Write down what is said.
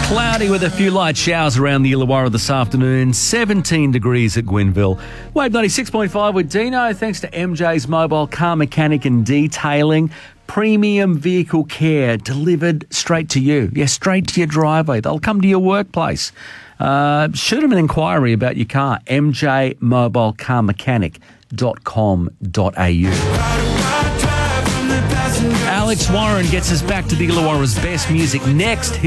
Cloudy with a few light showers around the Illawarra this afternoon. 17 degrees at Gwenville. Wave 96.5 with Dino. Thanks to MJ's Mobile Car Mechanic and Detailing. Premium vehicle care delivered straight to you. Yeah, straight to your driveway. They'll come to your workplace. Shoot them an inquiry about your car. mjmobilecarmechanic.com.au. Alex Warren gets us back to the Illawarra's best music next.